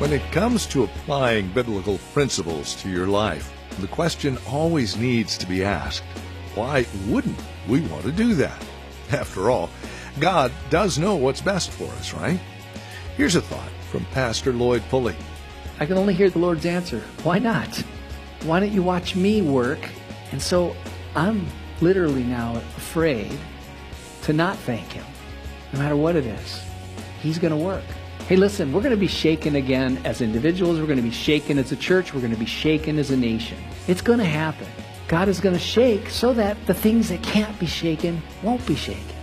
When it comes to applying biblical principles to your life, the question always needs to be asked, why wouldn't we want to do that? After all, God does know what's best for us, right? Here's a thought from Pastor Lloyd Pulley. I can only hear the Lord's answer. Why not? Why don't you watch me work? And so I'm literally now afraid to not thank Him, no matter what it is. He's going to work. Hey, listen, we're going to be shaken again as individuals. We're going to be shaken as a church. We're going to be shaken as a nation. It's going to happen. God is going to shake so that the things that can't be shaken won't be shaken.